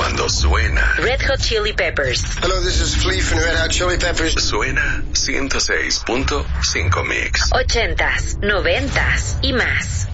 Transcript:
cuando suena Red Hot Chili Peppers. Hello, this is Flea from Red Hot Chili Peppers. Suena 106.5 Mix. 80s, 90s y más.